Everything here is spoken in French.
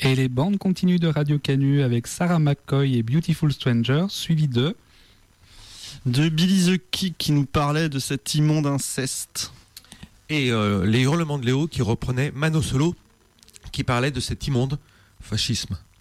Et les bandes continuent de Radio Canu avec Sarah McCoy et Beautiful Stranger, suivi de Billy the Kick qui nous parlait de cet immonde inceste. Et les hurlements de Léo qui reprenaient Mano Solo qui parlait de cet immonde fascisme.